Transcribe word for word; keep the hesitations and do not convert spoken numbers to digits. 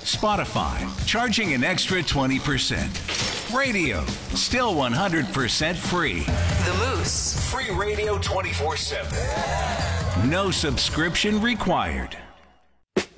Spotify, charging an extra twenty percent. Radio, still one hundred percent free. The Moose. Free radio twenty-four seven. No subscription required.